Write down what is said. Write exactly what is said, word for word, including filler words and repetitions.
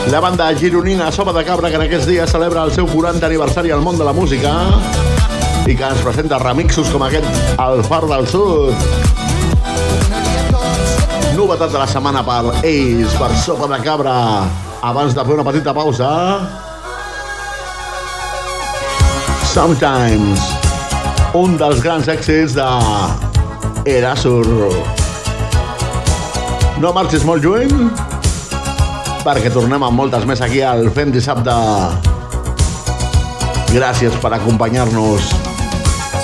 La banda gironina Sopa de Cabra, que en aquests dies celebra el seu quaranta aniversari al món de la música i que ens presenta remixos com aquest al Far del Sud. Novetat de la setmana per ells, per Sopa de Cabra. Abans de fer una petita pausa, Sometimes, un dels grans èxits de Erasur. No marxis molt lluny, perquè tornem amb moltes més aquí al Fem Dissabte. Gràcies per acompanyar-nos.